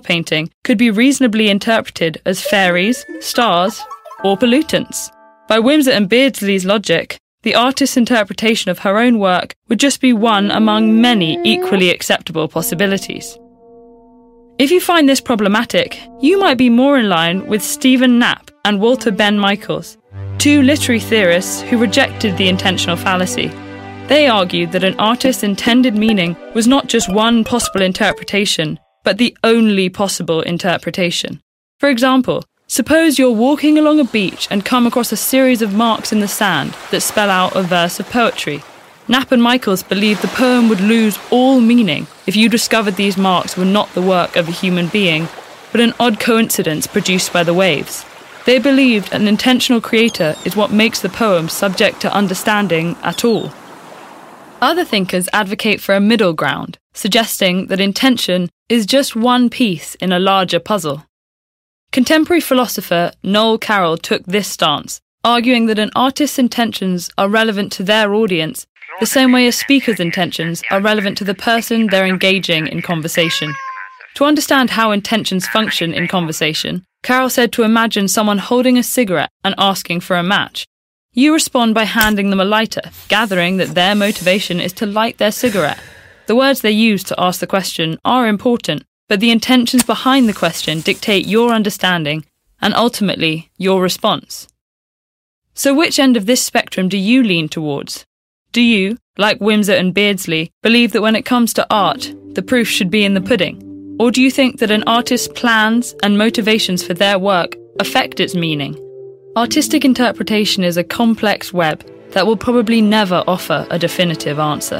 painting could be reasonably interpreted as fairies, stars, or pollutants. By Wimsatt and Beardsley's logic, the artist's interpretation of her own work would just be one among many equally acceptable possibilities. If you find this problematic, you might be more in line with Stephen Knapp and Walter Ben Michaels, two literary theorists who rejected the intentional fallacy. They argued that an artist's intended meaning was not just one possible interpretation, but the only possible interpretation. For example, suppose you're walking along a beach and come across a series of marks in the sand that spell out a verse of poetry. Knapp and Michaels believed the poem would lose all meaning if you discovered these marks were not the work of a human being, but an odd coincidence produced by the waves. They believed an intentional creator is what makes the poem subject to understanding at all. Other thinkers advocate for a middle ground, suggesting that intention is just one piece in a larger puzzle. Contemporary philosopher Noel Carroll took this stance, arguing that an artist's intentions are relevant to their audience the same way a speaker's intentions are relevant to the person they're engaging in conversation. To understand how intentions function in conversation, Carroll said to imagine someone holding a cigarette and asking for a match. You respond by handing them a lighter, gathering that their motivation is to light their cigarette. The words they use to ask the question are important, but the intentions behind the question dictate your understanding and ultimately your response. So which end of this spectrum do you lean towards? Do you, like Wimsatt and Beardsley, believe that when it comes to art, the proof should be in the pudding? Or do you think that an artist's plans and motivations for their work affect its meaning? Artistic interpretation is a complex web that will probably never offer a definitive answer.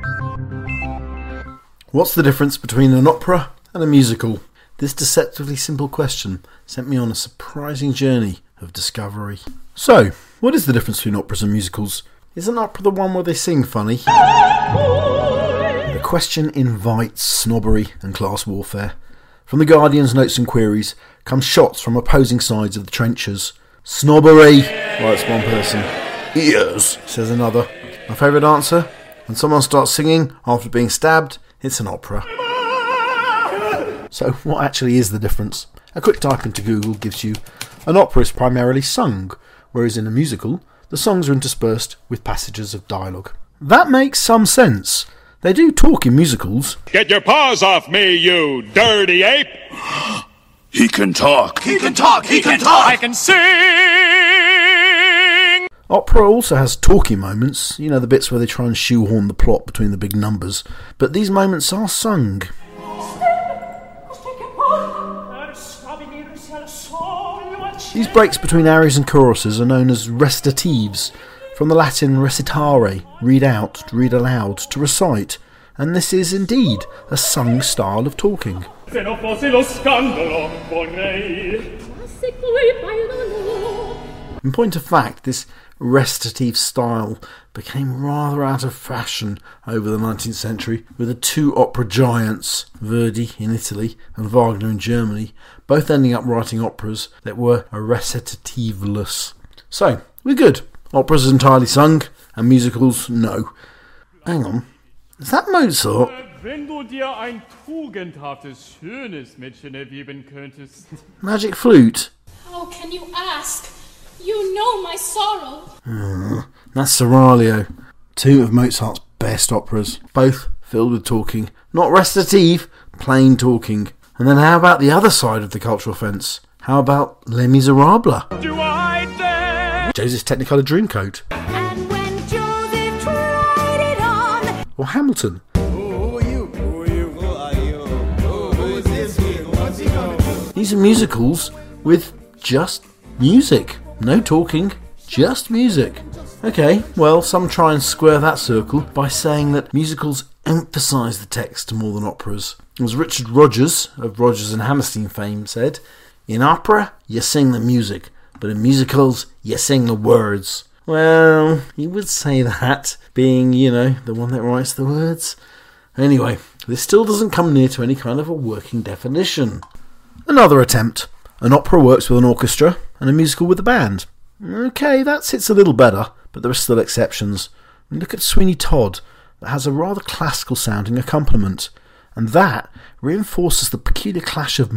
What's the difference between an opera and a musical? This deceptively simple question sent me on a surprising journey of discovery. So, what is the difference between operas and musicals? Is an opera the one where they sing funny? The question invites snobbery and class warfare. From The Guardian's notes and queries come shots from opposing sides of the trenches. Snobbery, writes one person. Yes, says another. My favourite answer? When someone starts singing after being stabbed, it's an opera. So what actually is the difference? A quick type into Google gives you an opera is primarily sung, whereas in a musical, the songs are interspersed with passages of dialogue. That makes some sense. They do talk in musicals. Get your paws off me, you dirty ape! He can talk. He can talk. He can talk. I can sing! Opera also has talking moments, you know, the bits where they try and shoehorn the plot between the big numbers. But these moments are sung. These breaks between arias and choruses are known as recitatives, from the Latin recitare, read out, read aloud, to recite, and this is indeed a sung style of talking. In point of fact, this recitative style became rather out of fashion over the 19th century, with the two opera giants, Verdi in Italy and Wagner in Germany, both ending up writing operas that were recitative-less. So, we're good. Operas are entirely sung, and musicals, no. Hang on, is that Mozart? Wenn du dir ein tugendhaftes, schönes Mädchen ergeben könntest. Magic flute? How can you ask? You know my sorrow. That's Seraglio, two of Mozart's best operas, both filled with talking. Not recitative, plain talking. And then how about the other side of the cultural fence? How about Les Miserables? Do I dare? Joseph's Technicolor Dreamcoat. And when Joseph tried it on. Or Hamilton. These are musicals with just music. No talking, just music. Okay, well, some try and square that circle by saying that musicals emphasise the text more than operas. As Richard Rodgers, of Rodgers and Hammerstein fame, said, in opera, you sing the music, but in musicals, you sing the words. Well, you would say that, being, you know, the one that writes the words. Anyway, this still doesn't come near to any kind of a working definition. Another attempt. An opera works with an orchestra, and a musical with a band. Okay, that sits a little better, but there are still exceptions. Look at Sweeney Todd, that has a rather classical sounding accompaniment, and that reinforces the peculiar clash of